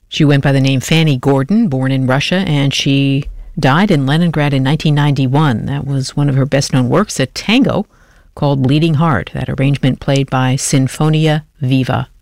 She went by the name Fanny Gordon, born in Russia, and she died in Leningrad in 1991. That was one of her best-known works, a tango called Bleeding Heart, that arrangement played by Sinfonia Viva.